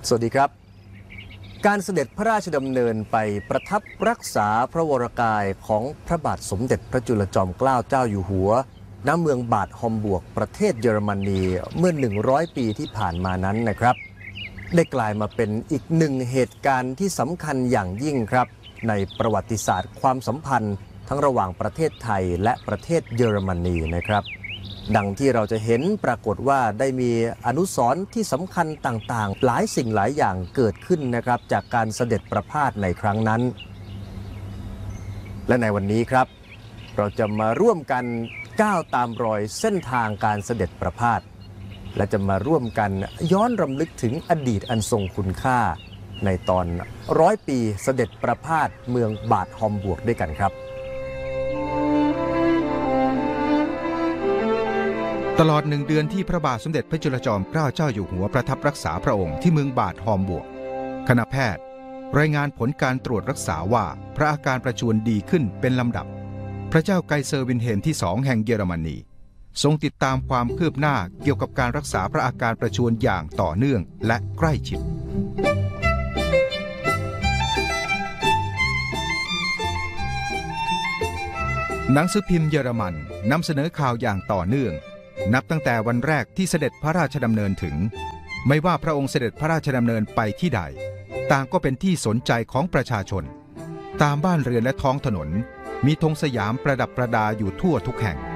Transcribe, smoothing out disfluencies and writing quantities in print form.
สวัสดีครับการเสด็จพระราชดำเนินไปประทับรักษาพระวรกายของพระบาทสมเด็จพระจุลจอมเกล้าเจ้าอยู่หัวณเมืองบาดฮอมบวร์กประเทศเยอรมนีเมื่อ100 ปีที่ผ่านมานั้นนะครับได้กลายมาเป็นอีกหนึ่งเหตุการณ์ที่สำคัญอย่างยิ่งครับในประวัติศาสตร์ความสัมพันธ์ทั้งระหว่างประเทศไทยและประเทศเยอรมนีนะครับดังที่เราจะเห็นปรากฏว่าได้มีอนุสรณ์ที่สำคัญต่างๆหลายสิ่งหลายอย่างเกิดขึ้นนะครับจากการเสด็จประพาสในครั้งนั้นและในวันนี้ครับเราจะมาร่วมกันก้าวตามรอยเส้นทางการเสด็จประพาสและจะมาร่วมกันย้อนรำลึกถึงอดีตอันทรงคุณค่าในตอน100 ปีเสด็จประพาสเมืองบาดฮอมบวร์กด้วยกันครับตลอด1 เดือนที่พระบาทสมเด็จพระจุลจอมเกล้าเจ้าอยู่หัวประทับรักษาพระองค์ที่เมืองบาดฮอมบวร์กคณะแพทย์รายงานผลการตรวจรักษาว่าพระอาการประชวรดีขึ้นเป็นลำดับพระเจ้าไกเซอร์วินเฮมที่2แห่งเยอรมนีทรงติดตามความคืบหน้าเกี่ยวกับการรักษาพระอาการประชวรอย่างต่อเนื่องและใกล้ชิดหนังสือพิมพ์เยอรมันนำเสนอข่าวอย่างต่อเนื่องนับตั้งแต่วันแรกที่เสด็จพระราชดำเนินถึงไม่ว่าพระองค์เสด็จพระราชดำเนินไปที่ใดต่างก็เป็นที่สนใจของประชาชนตามบ้านเรือนและท้องถนนมีธงสยามประดับประดาอยู่ทั่วทุกแห่ง